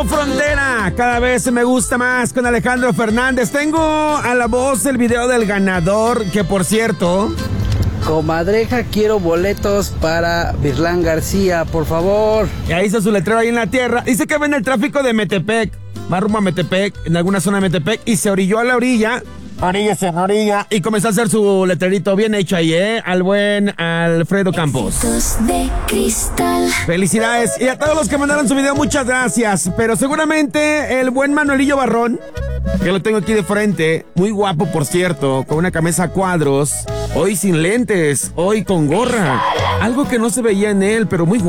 Frontera, cada vez me gusta más con Alejandro Fernández. Tengo a la voz el video del ganador, que por cierto... Comadreja, quiero boletos para Virlán García, por favor. Ya hizo su letrero ahí en la tierra. Dice que ven el tráfico de Metepec. Va rumbo a Metepec, en alguna zona de Metepec, y se orilló a la orilla. Oríllese en orilla. Y comenzó a hacer su letrerito bien hecho ahí, al buen Alfredo Campos. De cristal. Felicidades. Y a todos los que mandaron su video, muchas gracias. Pero seguramente el buen Manuelillo Barrón, que lo tengo aquí de frente, muy guapo por cierto, con una camisa a cuadros, hoy sin lentes, hoy con gorra. Algo que no se veía en él, pero muy guapo.